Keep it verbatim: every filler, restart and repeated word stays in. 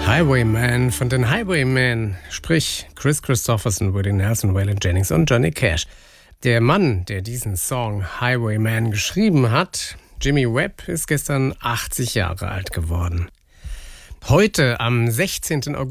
Highwayman von den Highwaymen, sprich Chris Christopherson, Willie Nelson, Waylon Jennings und Johnny Cash. Der Mann, der diesen Song Highwayman geschrieben hat, Jimmy Webb, ist gestern achtzig Jahre alt geworden. Heute, am sechzehnten August